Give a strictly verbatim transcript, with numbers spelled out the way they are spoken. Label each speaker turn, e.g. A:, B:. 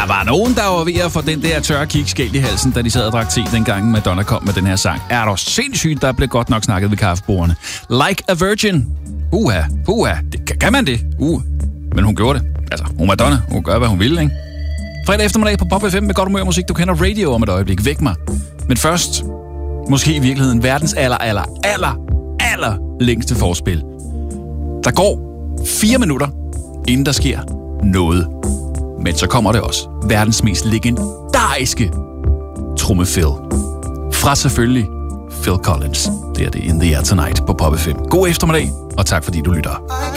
A: var nogen, der var ved at få den der tørre kig skæld i halsen, da de sad og drak te, dengang Madonna kom med den her sang. Er der sindssygt, der blev godt nok snakket ved kaffebordene. Like a Virgin. Uha, uha. Det, kan man det? Uh. Men hun gjorde det. Altså, hun Madonna. Hun gør, hvad hun ville, ikke? Fredag eftermiddag på Pop F M med godt humør musik. Du kender radio om et øjeblik. Væk mig. Men først, måske i virkeligheden verdens aller, aller, aller, aller længste forspil. Der går fire minutter, inden der sker noget. Men så kommer det også. Verdens mest legendariske trommefill. Fra selvfølgelig Phil Collins. Det er det In The Air Tonight på Pop F M. God eftermiddag, og tak fordi du lytter.